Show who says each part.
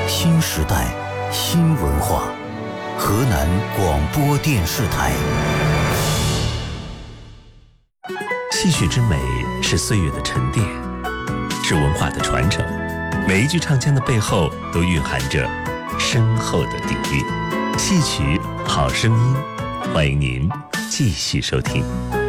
Speaker 1: 新时代新文化，河南广播电视台。
Speaker 2: 戏曲之美是岁月的沉淀，是文化的传承。每一句唱腔的背后都蕴含着深厚的底蕴。戏曲好声音，欢迎您继续收听。